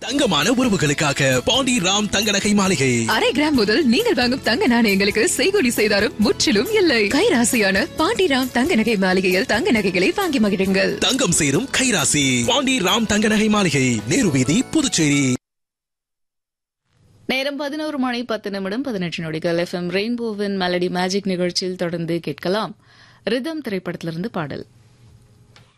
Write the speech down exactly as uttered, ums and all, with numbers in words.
தங்கமான உறவுகளுக்காக பாண்டி ராம் தங்க நகை மாளிகை. அரை கிராம் முதல் நீங்கள் வாங்கும் தங்க நாணயங்களுக்கு செய்கூலி செய்தாரும் முற்றிலும் இல்லை. கைராசியான பாண்டி ராம் தங்க நகை மாளிகையில் தங்க நகைகளை வாங்கி மகிழுங்கள். தங்கம் சேரும் கைராசி பாண்டி ராம் தங்க நகை மாளிகை, நேரு வீதி, புதுச்சேரி. நேரம் பதினோரு மணி பத்து நிமிடம் பதினெட்டு நொடிகள். எஃப் எம் ரெயின்போவின் மெலடி மேஜிக் நிகழ்ச்சியில் தொடர்ந்து கேட்கலாம். ரிதம் திரைப்படத்திலிருந்து பாடல்.